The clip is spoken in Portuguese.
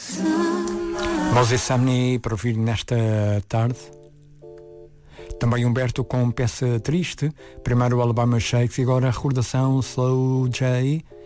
Moses Samni para ouvir nesta tarde. Também Humberto com peça triste. Primeiro o Alabama Shakes e agora a recordação Slow J